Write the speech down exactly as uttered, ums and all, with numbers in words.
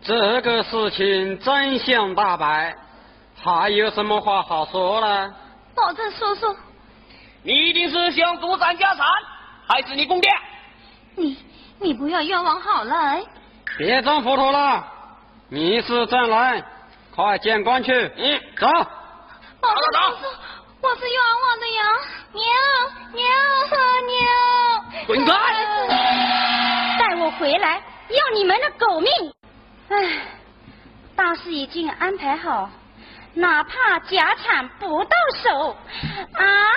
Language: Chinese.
这个事情真相大白，还有什么话好说了？ 保证叔叔， 你一定是想独占家产，还是你公爹？ 你你不要冤枉好了。 别装糊涂了，你是真来，快见官去。 嗯， 走。 保证叔叔，我是冤枉的呀！娘娘和娘， 滚开！ 带我回来，要你们的狗命！唉，大事已经安排好，哪怕家产不到手啊！